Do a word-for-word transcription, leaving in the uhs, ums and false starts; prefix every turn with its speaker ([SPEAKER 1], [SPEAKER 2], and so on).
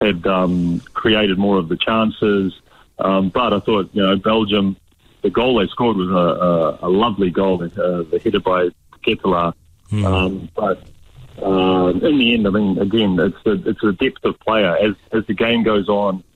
[SPEAKER 1] had um, created more of the chances. Um, but I thought, you know, Belgium, the goal they scored was a, a, a lovely goal, uh, the header by Ketelaar.
[SPEAKER 2] Mm.
[SPEAKER 1] Um, but uh, in the end, I mean, again, it's the, it's the depth of player. As as the game goes on,